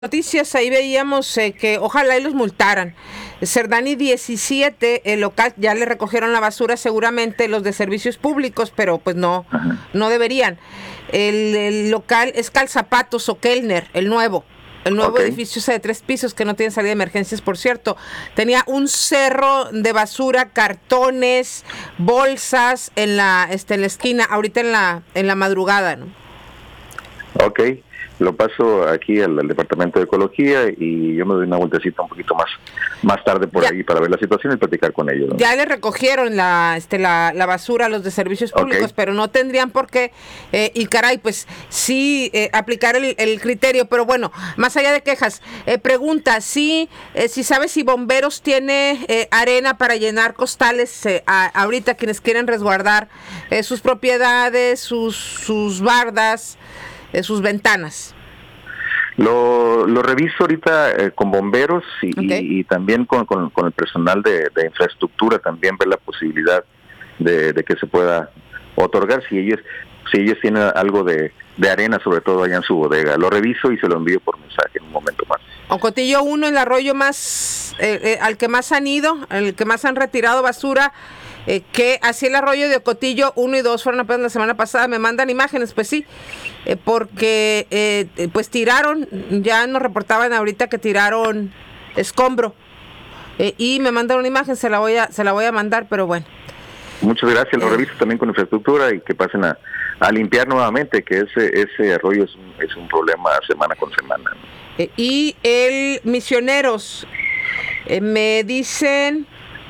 Noticias, ahí veíamos que ojalá y los multaran. Cerdani 17, el local, ya le recogieron la basura seguramente los de servicios públicos, pero pues no, no deberían. El local es Calzapatos o Kellner, el nuevo edificio ese de 3 pisos que no tiene salida de emergencias, por cierto. Tenía un cerro de basura, cartones, bolsas en la esquina, ahorita en la madrugada, ¿no? Ok, lo paso aquí al Departamento de Ecología y yo me doy una vueltecita un poquito más tarde por ahí para ver la situación y platicar con ellos, ¿no? Ya le recogieron la basura a los de servicios públicos, pero no tendrían por qué, y caray, pues sí, aplicar el criterio. Pero bueno, más allá de quejas, pregunta, si sabes si Bomberos tiene arena para llenar costales ahorita quienes quieren resguardar sus propiedades, sus bardas, sus ventanas. Lo reviso ahorita con bomberos y también con el personal de infraestructura, también ver la posibilidad de que se pueda otorgar si ellos tienen algo de arena, sobre todo allá en su bodega. Lo reviso y se lo envío por mensaje en un momento más. Ocotillo 1, el arroyo más al que más han ido, el que más han retirado basura, que así el arroyo de Ocotillo 1 y 2 fueron apenas la semana pasada. Me mandan imágenes, pues sí, porque pues tiraron, ya nos reportaban ahorita que tiraron escombro, y me mandan una imagen, se la voy a mandar, pero bueno. Muchas gracias, lo reviso también con infraestructura y que pasen a limpiar nuevamente, que ese arroyo es un problema semana con semana. Y el Misioneros, me dicen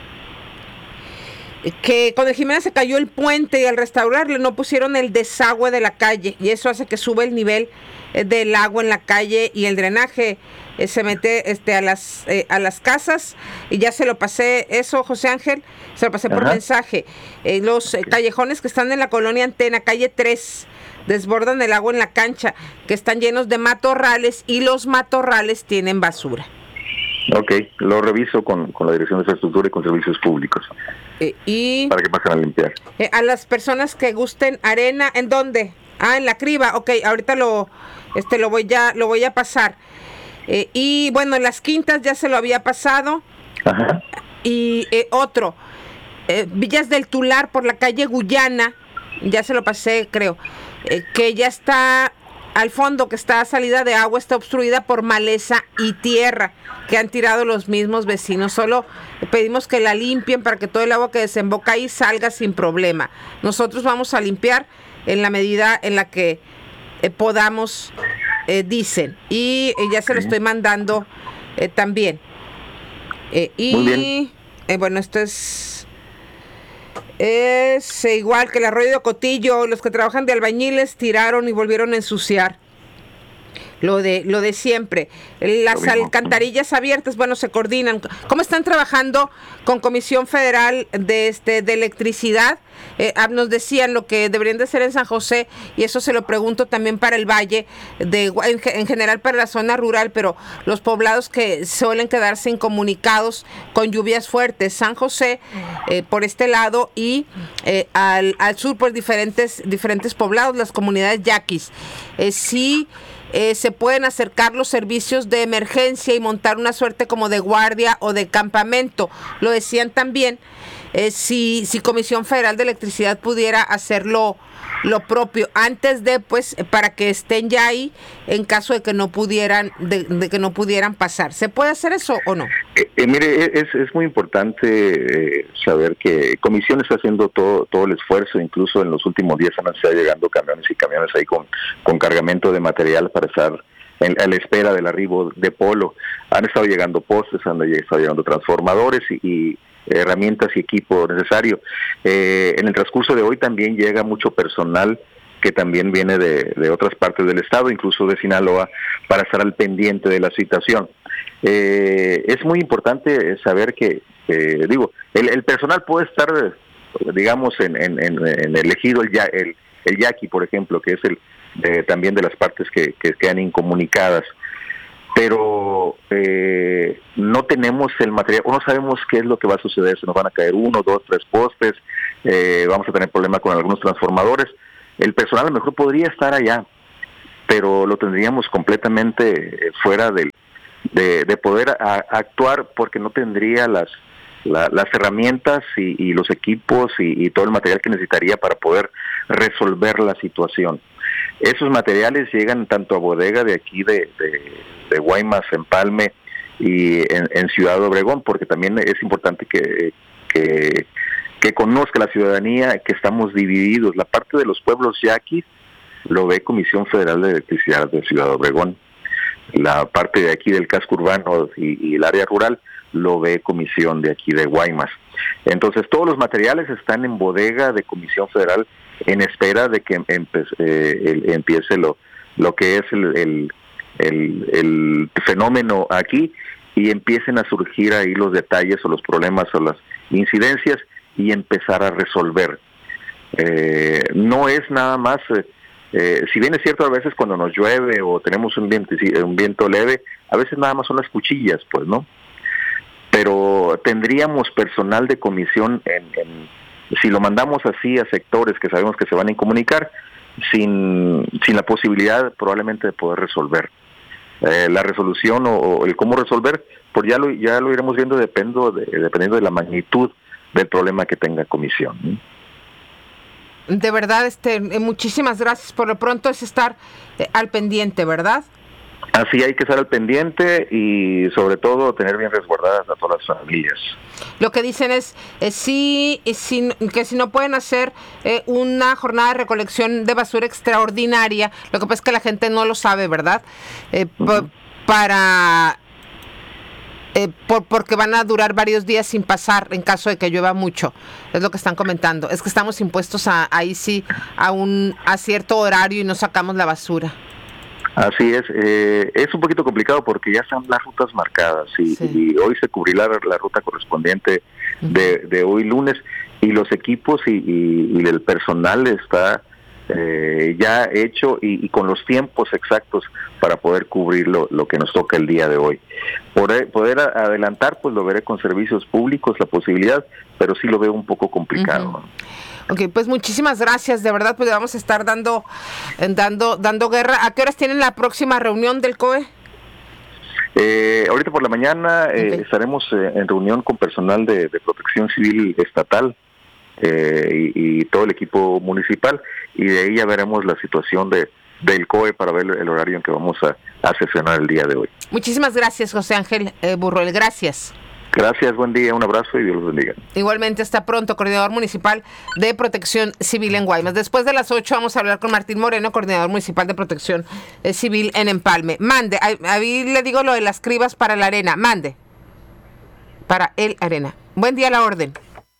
que con el Jiménez se cayó el puente y al restaurarlo no pusieron el desagüe de la calle y eso hace que sube el nivel del agua en la calle y el drenaje se mete a las casas, y ya se lo pasé eso, José Ángel, se lo pasé por mensaje. Los callejones que están en la colonia Antena, calle 3, desbordan el agua en la cancha, que están llenos de matorrales y los matorrales tienen basura. Ok, lo reviso con la Dirección de Infraestructura y con Servicios Públicos. Y para que pasen a limpiar. A las personas que gusten arena, ¿en dónde? En la criba. Ok, ahorita lo voy a pasar. Y bueno, en las quintas ya se lo había pasado. Ajá. Y otro, Villas del Tular por la calle Guyana, ya se lo pasé, creo, que ya está al fondo, que está salida de agua, está obstruida por maleza y tierra que han tirado los mismos vecinos. Solo pedimos que la limpien para que todo el agua que desemboca ahí salga sin problema. Nosotros vamos a limpiar en la medida en la que podamos, dicen, y ya se lo estoy mandando también. Y bueno, esto es igual que el arroyo de Ocotillo. Los que trabajan de albañiles tiraron y volvieron a ensuciar lo de siempre. Las alcantarillas abiertas, bueno, se coordinan. ¿Cómo están trabajando con Comisión Federal de Electricidad? Nos decían lo que deberían de hacer en San José, y eso se lo pregunto también para el valle, en general para la zona rural, pero los poblados que suelen quedarse incomunicados con lluvias fuertes, San José por este lado, y al sur por diferentes poblados, las comunidades yaquis. Sí, se pueden acercar los servicios de emergencia y montar una suerte como de guardia o de campamento. Lo decían también, si Comisión Federal de Electricidad pudiera hacerlo lo propio antes de, pues, para que estén ya ahí en caso de que no pudieran pasar. ¿Se puede hacer eso o no? Mire, es muy importante saber que Comisión está haciendo todo el esfuerzo. Incluso en los últimos días han estado llegando camiones y camiones ahí con cargamento de material para estar a la espera del arribo de Polo. Han estado llegando postes, han estado llegando transformadores y herramientas y equipo necesario. En el transcurso de hoy también llega mucho personal que también viene de otras partes del estado, incluso de Sinaloa, para estar al pendiente de la situación. Es muy importante saber que, el personal puede estar, digamos, en el ejido, el yaqui, por ejemplo, que es también de las partes que quedan incomunicadas, pero no tenemos el material, o no sabemos qué es lo que va a suceder. Se nos van a caer 1, 2, 3 postes, vamos a tener problemas con algunos transformadores. El personal a lo mejor podría estar allá, pero lo tendríamos completamente fuera de poder actuar, porque no tendría las herramientas y los equipos y todo el material que necesitaría para poder resolver la situación. Esos materiales llegan tanto a bodega de aquí de Guaymas, Empalme y en Ciudad Obregón, porque también es importante que conozca la ciudadanía que estamos divididos. La parte de los pueblos yaquis lo ve Comisión Federal de Electricidad de Ciudad Obregón. La parte de aquí del casco urbano y el área rural lo ve Comisión de aquí de Guaymas. Entonces todos los materiales están en bodega de Comisión Federal en espera de que empiece lo que es el fenómeno aquí y empiecen a surgir ahí los detalles o los problemas o las incidencias y empezar a resolver. No es nada más, si bien es cierto a veces cuando nos llueve o tenemos un viento leve, a veces nada más son las cuchillas, pues, ¿no? Pero tendríamos personal de comisión si lo mandamos así a sectores que sabemos que se van a incomunicar, sin la posibilidad probablemente de poder resolver. La resolución o el cómo resolver, pues ya lo iremos viendo dependiendo de la magnitud del problema que tenga comisión, ¿no? De verdad, muchísimas gracias. Por lo pronto es estar al pendiente, ¿verdad? Así hay que estar al pendiente y sobre todo tener bien resguardadas a todas las familias. Lo que dicen es que si no pueden hacer una jornada de recolección de basura extraordinaria, lo que pasa es que la gente no lo sabe, ¿verdad? Porque van a durar varios días sin pasar en caso de que llueva mucho, es lo que están comentando. Es que estamos impuestos ahí sí a cierto horario y no sacamos la basura. Así es un poquito complicado porque ya están las rutas marcadas y hoy se cubrirá la ruta correspondiente de hoy lunes y los equipos y el personal está ya hecho y con los tiempos exactos para poder cubrir lo que nos toca el día de hoy. Poder adelantar, pues lo veré con servicios públicos, la posibilidad, pero sí lo veo un poco complicado, ¿no? Ok, pues muchísimas gracias, de verdad, pues le vamos a estar dando guerra. ¿A qué horas tienen la próxima reunión del COE? Ahorita por la mañana estaremos en reunión con personal de Protección Civil Estatal y todo el equipo municipal, y de ahí ya veremos la situación del COE para ver el horario en que vamos a sesionar el día de hoy. Muchísimas gracias, José Ángel Burruel, gracias. Gracias, buen día, un abrazo y Dios los bendiga. Igualmente, hasta pronto, coordinador municipal de Protección Civil en Guaymas. Después de las 8 vamos a hablar con Martín Moreno, coordinador municipal de Protección Civil en Empalme. Mande, ahí le digo lo de las cribas para la arena, mande. Para el arena. Buen día, la orden.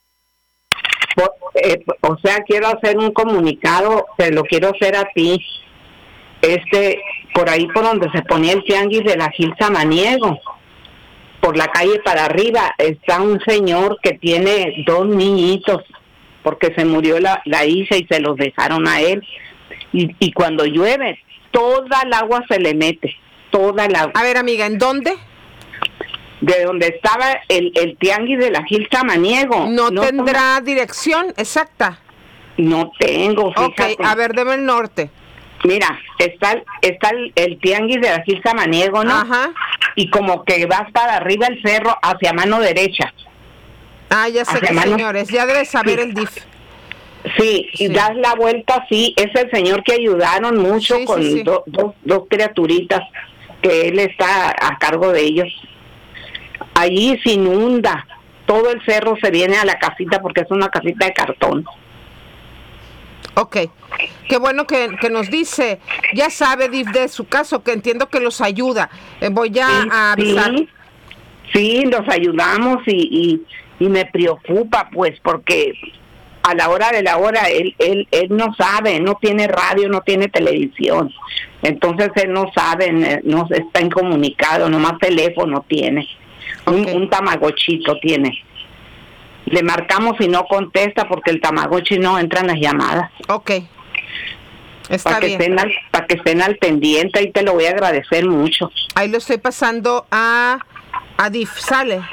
O sea, quiero hacer un comunicado, te lo quiero hacer a ti. Por ahí por donde se ponía el tianguis de la Gil Samaniego, por la calle para arriba, está un señor que tiene 2 niñitos, porque se murió la hija y se los dejaron a él. Y cuando llueve, toda el agua se le mete, toda el agua. A ver, amiga, ¿en dónde? De donde estaba el tianguis de la Gil Samaniego. ¿No tendrá dirección exacta? No tengo, fíjate. Ok, a ver, deme el norte. Mira, está el tianguis de la Gil Samaniego, ¿no? Ajá. Y como que vas para arriba el cerro hacia mano derecha. Ah, ya sé que señores, ya debes saber el DIF. Sí, y das la vuelta, sí, es el señor que ayudaron mucho con dos criaturitas, que él está a cargo de ellos. Allí se inunda, todo el cerro se viene a la casita porque es una casita de cartón. Ok, qué bueno que nos dice, ya sabe DIF de su caso, que entiendo que los ayuda. Voy a avisar. Sí, los ayudamos y me preocupa, pues, porque a la hora de la hora él no sabe, no tiene radio, no tiene televisión, entonces él no sabe, no está incomunicado, nomás teléfono tiene, un tamagotchito tiene. Le marcamos y no contesta porque el tamagotchi no entra en las llamadas. Ok, está bien. Para que estén al pendiente, y te lo voy a agradecer mucho. Ahí lo estoy pasando a DIF, ¿sale?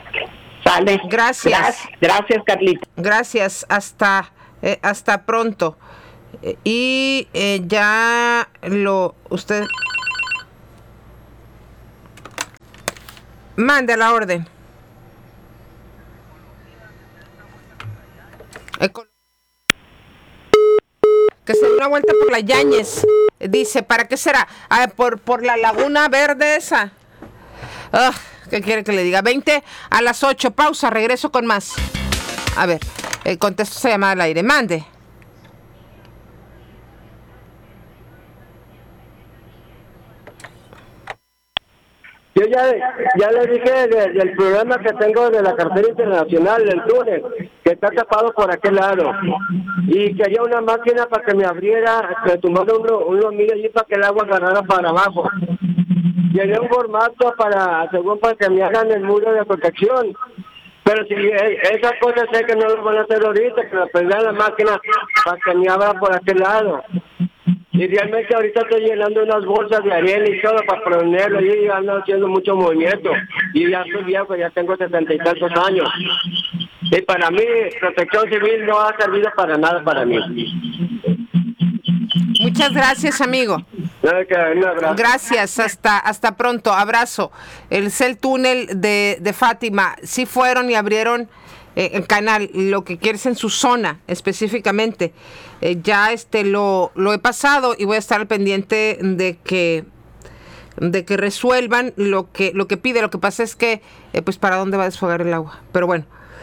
Sale. Gracias. Gracias, Carlita. Gracias, hasta pronto. Y ya usted mande la orden. Que se dé una vuelta por la Yáñez. Dice, ¿para qué será? Por la Laguna Verde esa. ¿Qué quiere que le diga? 7:20. Pausa, regreso con más. A ver, contesto esa llamada al aire. Mande. Yo ya le dije del problema que tengo de la carretera internacional, del túnel, que está tapado por aquel lado. Y quería una máquina para que me abriera, que tumbara un lomillo allí para que el agua agarrara para abajo. Quería un formato para que me hagan el muro de protección. Pero si esas cosas sé que no lo van a hacer ahorita, que me prendan la máquina para que me abra por aquel lado. Y realmente ahorita estoy llenando unas bolsas de arena y todo para ponerlo y ando haciendo mucho movimiento. Y ya soy viejo, ya tengo 70 y tantos años. Y para mí, protección civil no ha servido para nada para mí. Muchas gracias, amigo. Gracias, hasta pronto, abrazo. El túnel de Fátima, sí fueron y abrieron el canal, lo que quieres en su zona específicamente. Ya lo he pasado y voy a estar al pendiente de que resuelvan lo que pide. Lo que pasa es que pues para dónde va a desfogar el agua, pero bueno.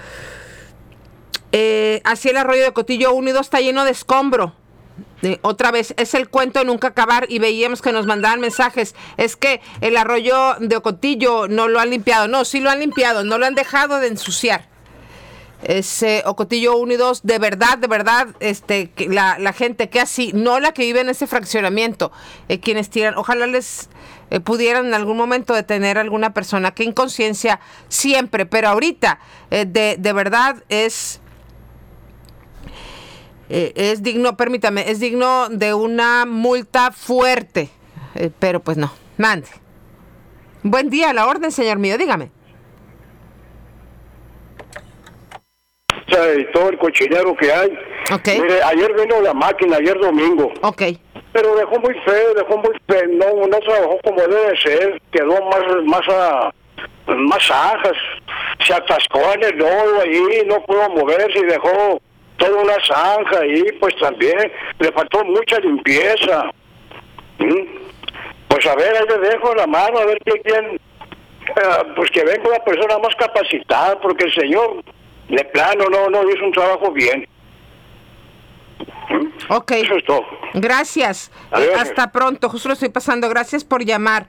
Así el arroyo de Cotillo 1 y 2 está lleno de escombro. Otra vez, es el cuento de nunca acabar y veíamos que nos mandaban mensajes. Es que el arroyo de Ocotillo no lo han limpiado. No, sí lo han limpiado, no lo han dejado de ensuciar. Ese Ocotillo 1 y 2, de verdad, la gente que así, no la que vive en ese fraccionamiento, quienes tiran, ojalá les pudieran en algún momento detener a alguna persona. Que inconsciencia siempre, pero ahorita, de verdad es digno, permítame, es digno de una multa fuerte, pero pues no, mande. Buen día, a la orden, señor mío, dígame. Y todo el cochinero que hay. Okay. Mire, ayer vino la máquina, ayer domingo. Okay. Pero dejó muy feo, no trabajó como debe ser, quedó más zanjas, se atascó en el lodo ahí, no pudo moverse y dejó toda una zanja ahí, pues también le faltó mucha limpieza. Pues a ver, ahí le dejo la mano, a ver quién, pues que venga una persona más capacitada, porque el señor de plano no hizo un trabajo bien. Ok. Eso es todo. Gracias. Hasta pronto. Justo lo estoy pasando. Gracias por llamar.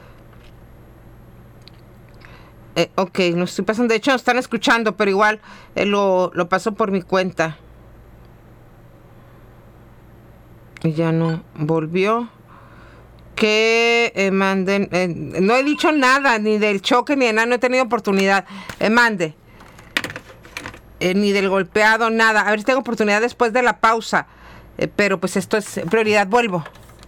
Ok, lo estoy pasando. De hecho, nos están escuchando, pero igual lo paso por mi cuenta. Ya no volvió. Que manden. No he dicho nada, ni del choque, ni de nada. No he tenido oportunidad. Mande. Ni del golpeado, nada. A ver si tengo oportunidad después de la pausa. Pero pues esto es prioridad. Vuelvo.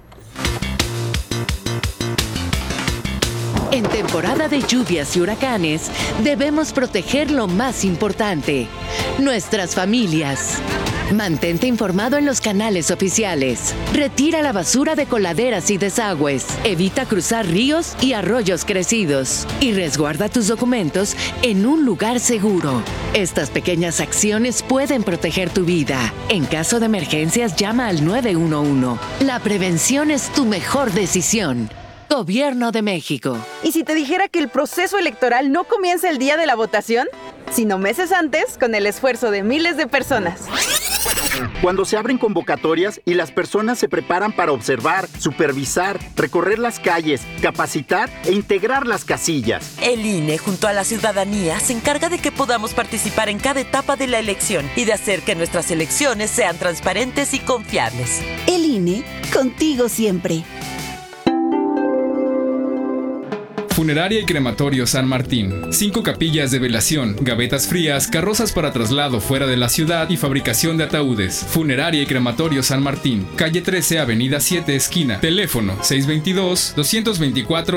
En temporada de lluvias y huracanes, debemos proteger lo más importante, nuestras familias. Mantente informado en los canales oficiales. Retira la basura de coladeras y desagües. Evita cruzar ríos y arroyos crecidos. Y resguarda tus documentos en un lugar seguro. Estas pequeñas acciones pueden proteger tu vida. En caso de emergencias, llama al 911. La prevención es tu mejor decisión. Gobierno de México. ¿Y si te dijera que el proceso electoral no comienza el día de la votación, sino meses antes, con el esfuerzo de miles de personas? Cuando se abren convocatorias y las personas se preparan para observar, supervisar, recorrer las calles, capacitar e integrar las casillas. El INE, junto a la ciudadanía, se encarga de que podamos participar en cada etapa de la elección y de hacer que nuestras elecciones sean transparentes y confiables. El INE, contigo siempre. Funeraria y Crematorio San Martín. 5 capillas de velación, gavetas frías, carrozas para traslado fuera de la ciudad y fabricación de ataúdes. Funeraria y Crematorio San Martín. Calle 13, Avenida 7, esquina. Teléfono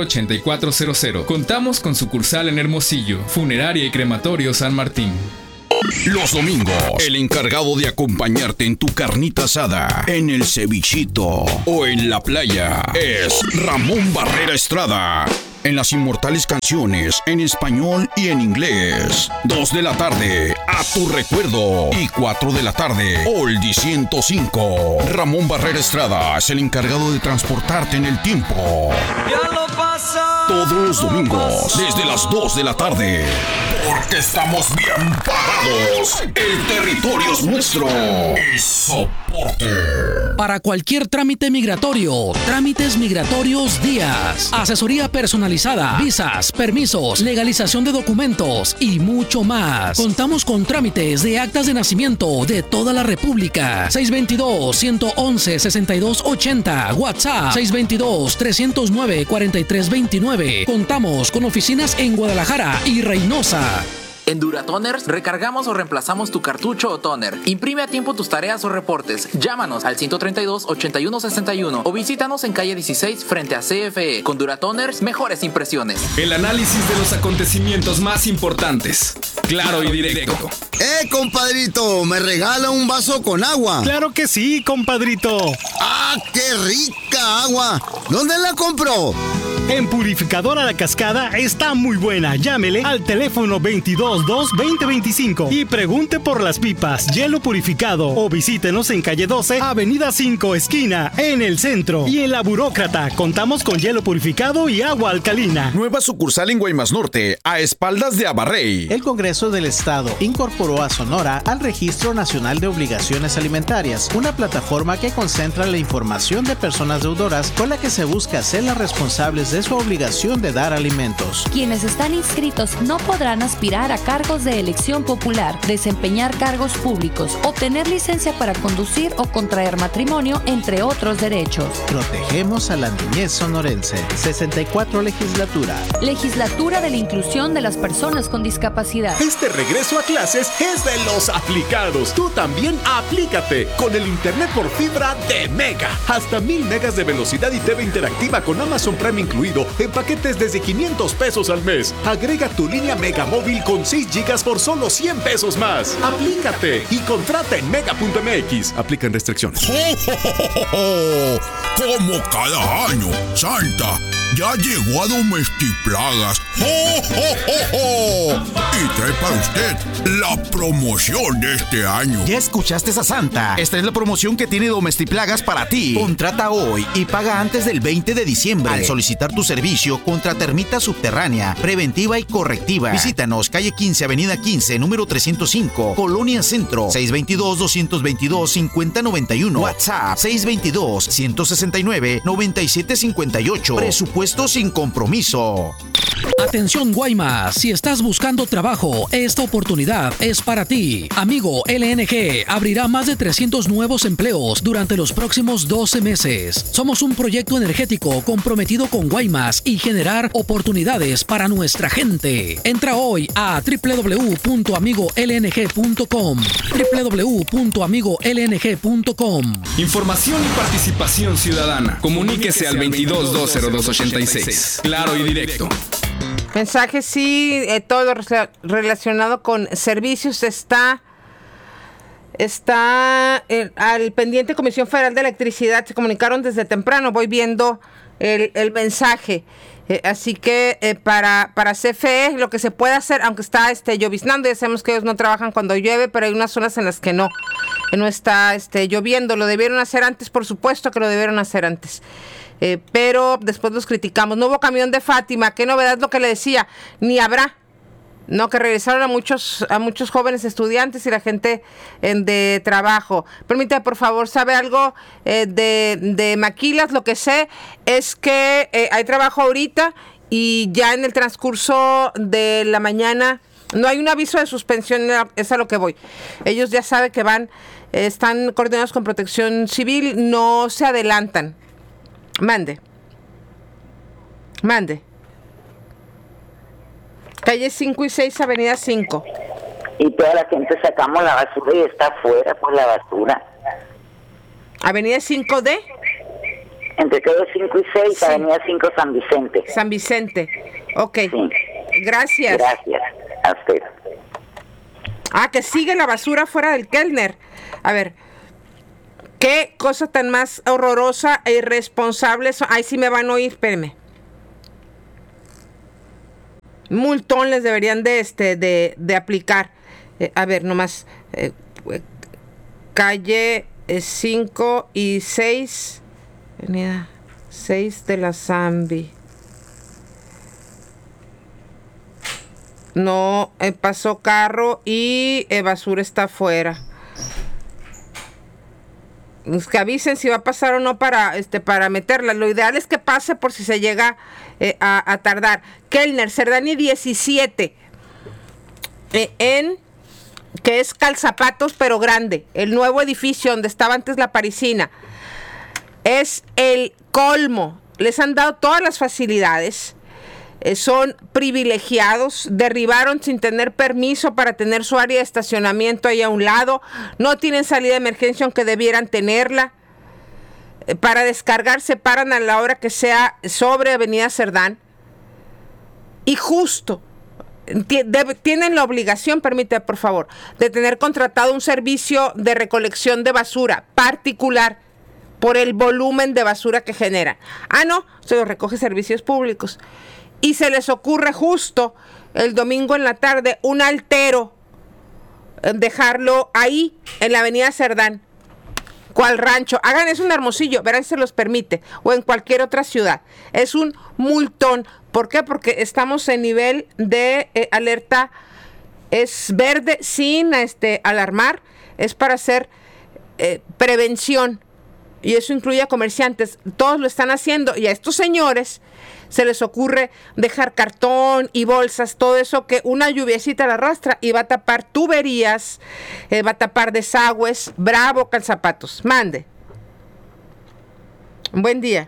622-224-8400. Contamos con sucursal en Hermosillo. Funeraria y Crematorio San Martín. Los domingos, el encargado de acompañarte en tu carnita asada, en el cevichito o en la playa es Ramón Barrera Estrada. En las inmortales canciones en español y en inglés. 2 de la tarde, A Tu Recuerdo. Y 4 de la tarde, Oldie 105. Ramón Barrera Estrada es el encargado de transportarte en el tiempo. Ya lo pasa. Todos los domingos, desde las 2 de la tarde. Porque estamos bien parados. El territorio es nuestro. Y soporte. Para cualquier trámite migratorio, Trámites Migratorios Díaz. Asesoría personalizada, visas, permisos, legalización de documentos y mucho más. Contamos con trámites de actas de nacimiento de toda la República. 622-111-6280. WhatsApp 622-309-4329. Contamos con oficinas en Guadalajara y Reynosa. En Duratoners recargamos o reemplazamos tu cartucho o toner. Imprime a tiempo tus tareas o reportes. Llámanos al 132-8161 o visítanos en calle 16 frente a CFE. Con Duratoners, mejores impresiones. El análisis de los acontecimientos más importantes. Claro y directo. Compadrito, ¿me regala un vaso con agua? Claro que sí, compadrito. ¡Ah, qué rica agua! ¿Dónde la compró? En Purificadora La Cascada está muy buena. Llámele al teléfono 222-2025 y pregunte por las pipas, hielo purificado, o visítenos en calle 12, avenida 5, esquina, en el centro. Y en La Burócrata contamos con hielo purificado y agua alcalina. Nueva sucursal en Guaymas Norte, a espaldas de Abarrey. El Congreso del Estado incorporó a Sonora al Registro Nacional de Obligaciones Alimentarias, una plataforma que concentra la información de personas deudoras con la que se busca hacerlas responsables de su obligación de dar alimentos. Quienes están inscritos no podrán aspirar a cargos de elección popular, desempeñar cargos públicos, obtener licencia para conducir o contraer matrimonio, entre otros derechos. Protegemos a la niñez sonorense. 64 Legislatura. Legislatura de la Inclusión de las Personas con Discapacidad. Este regreso a clases es de los aplicados. Tú también aplícate con el internet por fibra de Mega. Hasta 1000 megas de velocidad y TV interactiva con Amazon Prime incluido en paquetes desde 500 pesos al mes. Agrega tu línea Mega Móvil con 6 gigas por solo 100 pesos más. Aplícate y contrata en mega.mx. Aplican restricciones. Como cada año, Santa ya llegó a Domestiplagas. Y trae para usted la promoción de este año. ¿Ya escuchaste a Santa? Esta es la promoción que tiene Domestiplagas para ti. Contrata hoy y paga antes del 20 de diciembre. Al solicitar tu servicio contra termita subterránea, preventiva y correctiva. Visítanos, calle 15, avenida 15, número 305, Colonia Centro, 622-222-5091. WhatsApp, 622-169-9758. Presupuesto sin compromiso. Atención Guaymas, si estás buscando trabajo, esta oportunidad es para ti. Amigo LNG abrirá más de 300 nuevos empleos durante los próximos 12 meses. Somos un proyecto energético comprometido con Guaymas y generar oportunidades para nuestra gente. Entra hoy a www.amigolng.com www.amigolng.com. Información y participación ciudadana. Comuníquese al 22-202-86. Claro y directo. Mensajes, sí, todo relacionado con servicios está al pendiente Comisión Federal de Electricidad. Se comunicaron desde temprano, voy viendo el mensaje. Así que para CFE lo que se puede hacer, aunque está lloviznando, ya sabemos que ellos no trabajan cuando llueve, pero hay unas zonas en las que no está lloviendo. Lo debieron hacer antes, por supuesto que lo debieron hacer antes. Pero después los criticamos. No hubo camión de Fátima, qué novedad lo que le decía, ni habrá. No, que regresaron a muchos jóvenes estudiantes y la gente de trabajo. Permítame, por favor, ¿sabe algo de Maquilas? Lo que sé es que hay trabajo ahorita y ya en el transcurso de la mañana no hay un aviso de suspensión, es a lo que voy. Ellos ya saben que están coordinados con Protección Civil, no se adelantan. Mande. Calle 5 y 6, avenida 5. Y toda la gente sacamos la basura y está afuera por la basura. ¿Avenida 5 de? Entre calle 5 y 6, sí. Avenida 5 San Vicente. San Vicente, ok. Sí. Gracias. Gracias, a usted. Que sigue la basura fuera del Kellner. A ver, qué cosa tan más horrorosa e irresponsable. Ay, sí me van a oír, espérenme. Multón les deberían de aplicar. A ver, nomás. Calle 5 y 6. Avenida 6 de la Zambi. No, pasó carro y basura está afuera. Es que avisen si va a pasar o no para meterla. Lo ideal es que pase por si se llega a tardar. Kellner, Cerdani 17. Que es Calzapatos, pero grande. El nuevo edificio donde estaba antes la Parisina. Es el colmo. Les han dado todas las facilidades. Son privilegiados, derribaron sin tener permiso para tener su área de estacionamiento ahí a un lado, no tienen salida de emergencia aunque debieran tenerla, para descargar se paran a la hora que sea sobre Avenida Cerdán, y justo tienen la obligación, permíteme por favor, de tener contratado un servicio de recolección de basura particular por el volumen de basura que generan. No, se lo recoge Servicios Públicos. Y se les ocurre justo el domingo en la tarde un altero, dejarlo ahí en la Avenida Cerdán, cual rancho. Hagan eso en Hermosillo, verán si se los permite, o en cualquier otra ciudad. Es un multón. ¿Por qué? Porque estamos en nivel de alerta, es verde sin alarmar, es para hacer prevención. Y eso incluye a comerciantes. Todos lo están haciendo. Y a estos señores se les ocurre dejar cartón y bolsas, todo eso que una lluviecita la arrastra y va a tapar tuberías, va a tapar desagües. Bravo, Calzapatos. Mande. Buen día.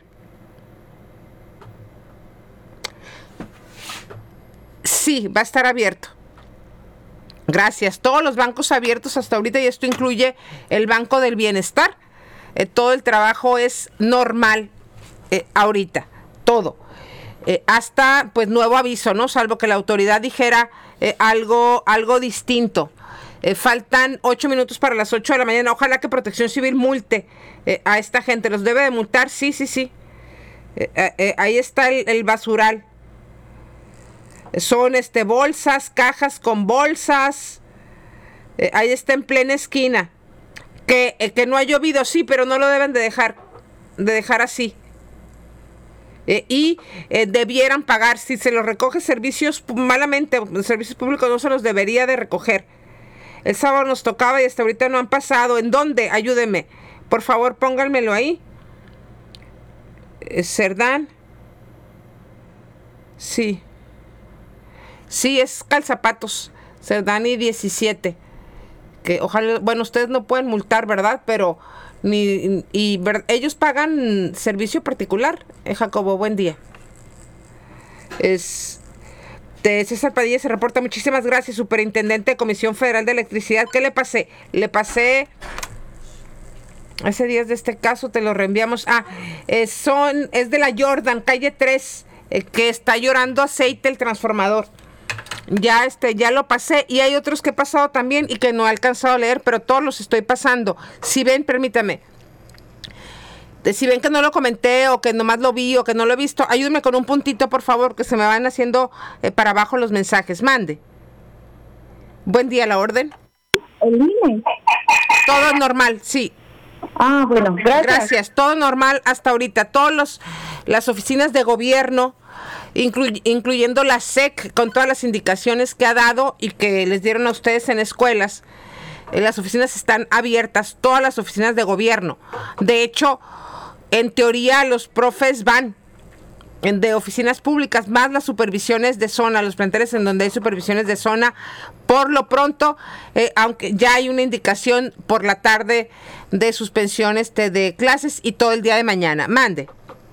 Sí, va a estar abierto. Gracias. Todos los bancos abiertos hasta ahorita, y esto incluye el Banco del Bienestar. Todo el trabajo es normal ahorita, todo. Hasta pues nuevo aviso, ¿no? Salvo que la autoridad dijera algo distinto. Faltan 8 minutos para las 8 de la mañana. Ojalá que Protección Civil multe a esta gente. ¿Los debe de multar? Sí. Ahí está el basural. Son bolsas, cajas con bolsas. Ahí está en plena esquina. Que no ha llovido, sí, pero no lo deben de dejar así. Y debieran pagar. Si se los recoge servicios públicos, no se los debería de recoger. El sábado nos tocaba y hasta ahorita no han pasado. ¿En dónde? Ayúdenme. Por favor, pónganmelo ahí. Cerdán. Sí, es Calzapatos. Cerdani 17. Que ojalá, bueno, ustedes no pueden multar, ¿verdad? Pero ellos pagan servicio particular. Jacobo, buen día. César Padilla se reporta. Muchísimas gracias, Superintendente de Comisión Federal de Electricidad. ¿Qué le pasé? Le pasé hace días de este caso, te lo reenviamos. Es de la Jordan, calle 3, que está llorando aceite el transformador. Ya lo pasé, y hay otros que he pasado también y que no he alcanzado a leer, pero todos los estoy pasando. Si ven, permítame. Si ven que no lo comenté, o que nomás lo vi, o que no lo he visto, ayúdenme con un puntito, por favor, que se me van haciendo para abajo los mensajes. Mande. Buen día, la orden. ¿El INE? Todo normal, sí. Bueno, gracias. Gracias, todo normal hasta ahorita. Las oficinas de gobierno, incluyendo la SEC, con todas las indicaciones que ha dado y que les dieron a ustedes en escuelas, las oficinas están abiertas, todas las oficinas de gobierno. De hecho, en teoría los profes van de oficinas públicas, más las supervisiones de zona, los planteles en donde hay supervisiones de zona. Por lo pronto, aunque ya hay una indicación por la tarde de suspensiones de clases y todo el día de mañana. Mande.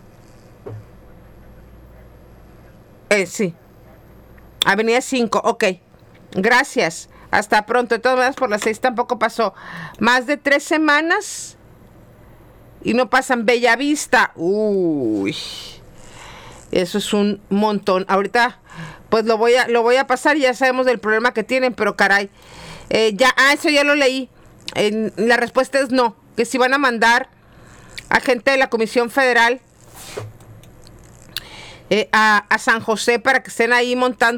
Sí. Avenida 5, ok. Gracias. Hasta pronto. De todas maneras, por las 6 tampoco pasó. Más de 3 semanas y no pasan. Bellavista. Uy. Eso es un montón. Ahorita, pues lo voy a pasar. Ya sabemos del problema que tienen, pero caray. Eso ya lo leí. La respuesta es no, que si van a mandar a gente de la Comisión Federal a San José para que estén ahí montando